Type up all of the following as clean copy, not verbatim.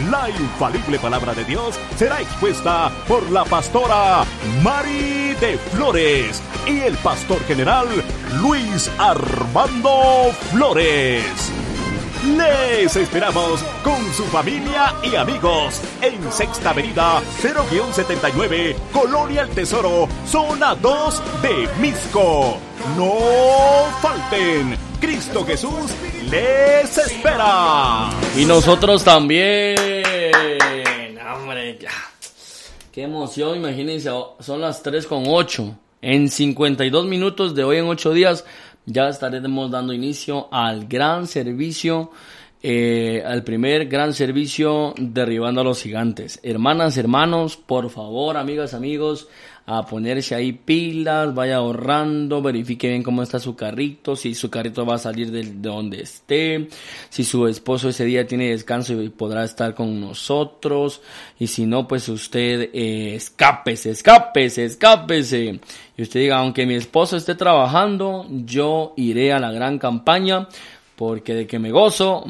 La infalible palabra de Dios será expuesta por la pastora Mari de Flores y el pastor general Luis Armando Flores. Les esperamos con su familia y amigos en Sexta Avenida 0-79, Colonia El Tesoro, Zona 2 de Misco. No falten, Cristo Jesús les espera. Y nosotros también. Hombre, qué emoción, imagínense, son las 3:08. En 52 minutos de hoy en 8 días ya estaremos dando inicio al gran servicio, al primer gran servicio Derribando a los Gigantes. Hermanas, hermanos, por favor, amigas, amigos, a ponerse ahí pilas, vaya ahorrando, verifique bien cómo está su carrito, si su carrito va a salir de donde esté, si su esposo ese día tiene descanso y podrá estar con nosotros, y si no, pues usted escápese. Y usted diga, aunque mi esposo esté trabajando, yo iré a la gran campaña, porque de que me gozo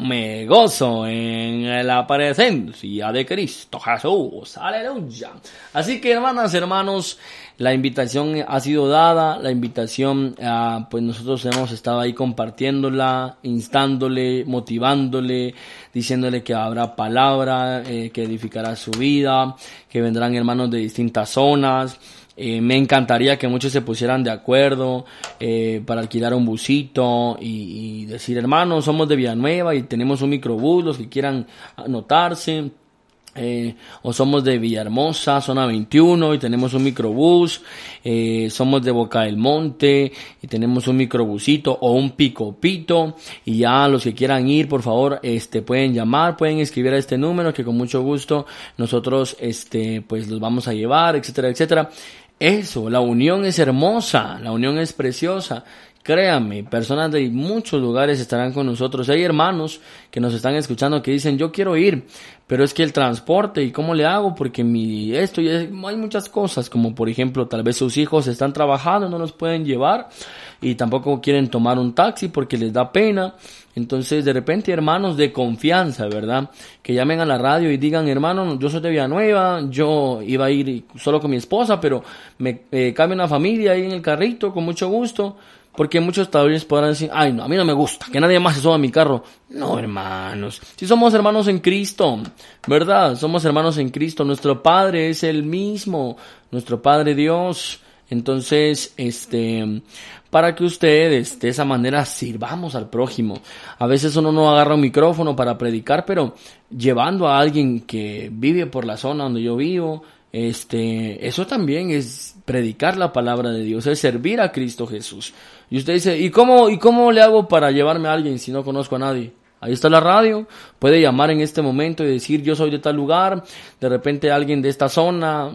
en la presencia de Cristo Jesús. Aleluya. Así que, hermanas, hermanos, la invitación ha sido dada, la invitación, pues nosotros hemos estado ahí compartiéndola, instándole, motivándole, diciéndole que habrá palabra, que edificará su vida, que vendrán hermanos de distintas zonas. Me encantaría que muchos se pusieran de acuerdo para alquilar un busito y decir, hermanos, somos de Villanueva y tenemos un microbús, los que quieran anotarse. O somos de Villahermosa, zona 21, y tenemos un microbús. Somos de Boca del Monte y tenemos un microbusito o un picopito. Y ya los que quieran ir, por favor, pueden llamar, pueden escribir a este número que con mucho gusto nosotros, pues los vamos a llevar, etcétera, etcétera. Eso, la unión es hermosa, la unión es preciosa. Créanme, personas de muchos lugares estarán con nosotros. Hay hermanos que nos están escuchando que dicen, yo quiero ir, pero es que el transporte, ¿y cómo le hago? Porque hay muchas cosas, como por ejemplo, tal vez sus hijos están trabajando, no los pueden llevar, y tampoco quieren tomar un taxi porque les da pena. Entonces, de repente, hermanos de confianza, ¿verdad? Que llamen a la radio y digan, hermano, yo soy de Villanueva, yo iba a ir solo con mi esposa, pero me cabe una familia ahí en el carrito, con mucho gusto. Porque muchos talleres podrán decir, ay no, a mí no me gusta, que nadie más se suba a mi carro. No, hermanos, si somos hermanos en Cristo, ¿verdad? Somos hermanos en Cristo, nuestro Padre es el mismo, nuestro Padre Dios. Entonces, para que ustedes de esa manera sirvamos al prójimo. A veces uno no agarra un micrófono para predicar, pero llevando a alguien que vive por la zona donde yo vivo, eso también es predicar la palabra de Dios, es servir a Cristo Jesús. Y usted dice, ¿y cómo le hago para llevarme a alguien si no conozco a nadie? Ahí está la radio, puede llamar en este momento y decir, yo soy de tal lugar, de repente alguien de esta zona,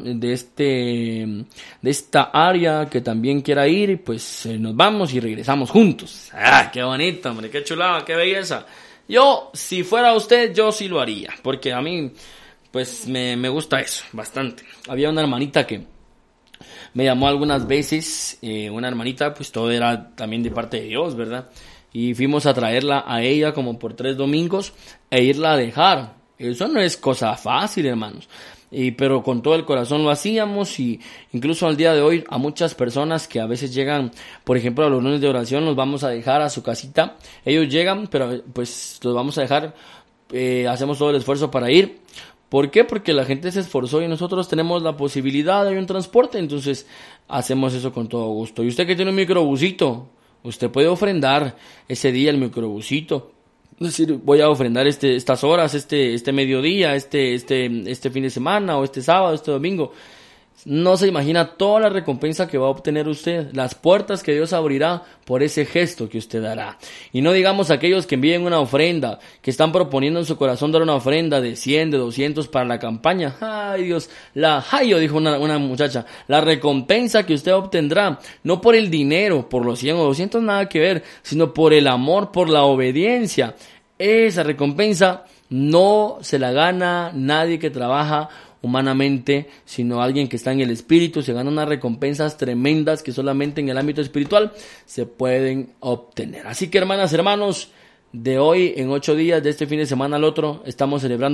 de esta área que también quiera ir, pues nos vamos y regresamos juntos. ¡Ah, qué bonito, hombre! ¡Qué chulada, qué belleza! Yo, si fuera usted, yo sí lo haría, porque a mí, pues me gusta eso, bastante. Había una hermanita que me llamó algunas veces, una hermanita, pues todo era también de parte de Dios, ¿verdad? Y fuimos a traerla a ella como por 3 domingos e irla a dejar. Eso no es cosa fácil, hermanos. Pero con todo el corazón lo hacíamos, y incluso al día de hoy a muchas personas que a veces llegan, por ejemplo, a los lunes de oración, los vamos a dejar a su casita. Ellos llegan, pero pues los vamos a dejar, hacemos todo el esfuerzo para ir. ¿Por qué? Porque la gente se esforzó y nosotros tenemos la posibilidad de un transporte, entonces hacemos eso con todo gusto. Y usted que tiene un microbusito, usted puede ofrendar ese día el microbusito. Es decir, voy a ofrendar estas horas, este mediodía, este fin de semana, o este sábado, este domingo. No se imagina toda la recompensa que va a obtener usted, las puertas que Dios abrirá por ese gesto que usted hará. Y no digamos aquellos que envíen una ofrenda, que están proponiendo en su corazón dar una ofrenda de 100, de 200 para la campaña. Ay Dios, dijo una muchacha, la recompensa que usted obtendrá, no por el dinero, por los 100 o 200, nada que ver, sino por el amor, por la obediencia. Esa recompensa no se la gana nadie que trabaja humanamente, sino alguien que está en el espíritu. Se gana unas recompensas tremendas que solamente en el ámbito espiritual se pueden obtener. Así que, hermanas, hermanos, de hoy en 8 días, de este fin de semana al otro, estamos celebrando